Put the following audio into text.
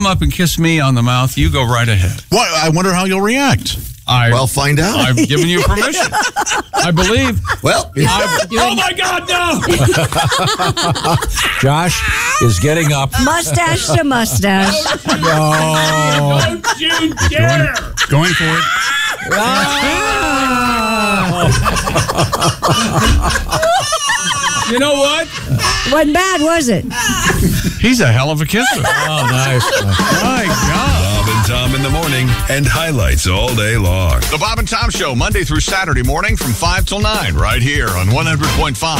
up and kiss me on the mouth, you go right ahead. What? I wonder how you'll react. Well, find out. I've given you permission. I believe. Well, oh my God, no! Josh is getting up. Mustache to mustache. No. Don't you dare! Going for it. You know what? Wasn't bad, was it? He's a hell of a kisser. Oh, nice. My God. Bob and Tom in the morning and highlights all day long. The Bob and Tom Show, Monday through Saturday morning from 5 till 9, right here on 100.5